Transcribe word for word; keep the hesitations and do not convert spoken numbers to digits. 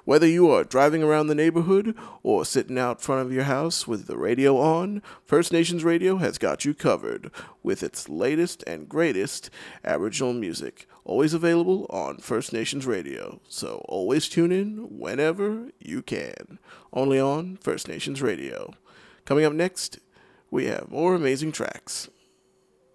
Whether you are driving around the neighborhood or sitting out front of your house with the radio on, First Nations Radio has got you covered with its latest and greatest Aboriginal music, always available on First Nations Radio. So always tune in whenever you can, only on First Nations Radio. Coming up next, we have more amazing tracks.